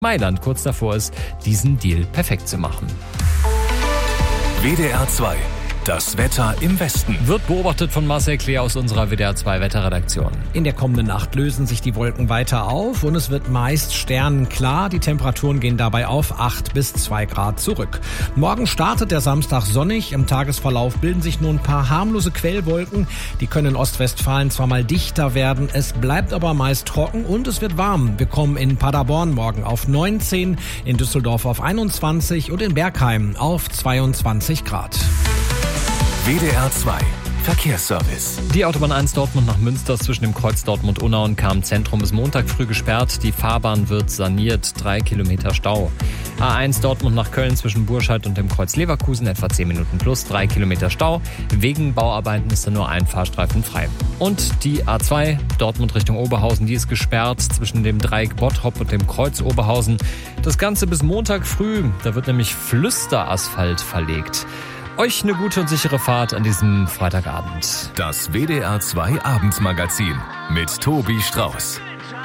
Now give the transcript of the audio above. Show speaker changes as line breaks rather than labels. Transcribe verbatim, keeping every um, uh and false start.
Mailand kurz davor ist, diesen Deal perfekt zu machen.
W D R zwei. Das Wetter im Westen.
Wird beobachtet von Marcel Kleer aus unserer W D R zwei Wetterredaktion.
In der kommenden Nacht lösen sich die Wolken weiter auf und es wird meist sternenklar. Die Temperaturen gehen dabei auf acht bis zwei Grad zurück. Morgen startet der Samstag sonnig. Im Tagesverlauf bilden sich nur ein paar harmlose Quellwolken. Die können in Ostwestfalen zwar mal dichter werden, es bleibt aber meist trocken und es wird warm. Wir kommen in Paderborn morgen auf neunzehn, in Düsseldorf auf einundzwanzig und in Bergheim auf zweiundzwanzig Grad.
W D R zwei Verkehrsservice.
Die Autobahn eins Dortmund nach Münster zwischen dem Kreuz Dortmund-Unna und Cham-Zentrum ist Montag früh gesperrt. Die Fahrbahn wird saniert, drei Kilometer Stau. A eins Dortmund nach Köln zwischen Burscheid und dem Kreuz Leverkusen etwa zehn Minuten plus, drei Kilometer Stau. Wegen Bauarbeiten ist da nur ein Fahrstreifen frei. Und die A zwei Dortmund Richtung Oberhausen, die ist gesperrt zwischen dem Dreieck Bottrop und dem Kreuz Oberhausen. Das Ganze bis Montag früh, da wird nämlich Flüsterasphalt verlegt. Euch eine gute und sichere Fahrt an diesem Freitagabend.
Das W D R zwei Abendsmagazin mit Tobi Strauß.